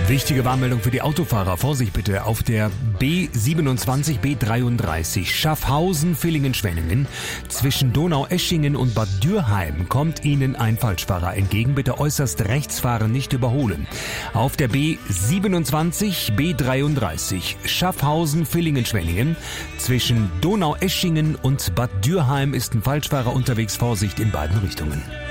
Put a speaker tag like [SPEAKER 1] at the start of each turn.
[SPEAKER 1] Wichtige Warnmeldung für die Autofahrer. Vorsicht bitte auf der B27, B33 Schaffhausen-Villingen-Schwenningen. Zwischen Donaueschingen und Bad Dürheim kommt Ihnen ein Falschfahrer entgegen. Bitte äußerst rechts fahren, nicht überholen. Auf der B27, B33 Schaffhausen-Villingen-Schwenningen. Zwischen Donaueschingen und Bad Dürheim ist ein Falschfahrer unterwegs. Vorsicht in beiden Richtungen.